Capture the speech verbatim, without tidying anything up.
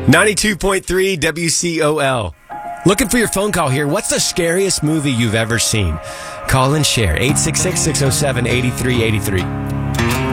ninety-two point three W C O L. Looking for your phone call here. What's the scariest movie you've ever seen? Call and share. eight six six, six oh seven, eight three eight three.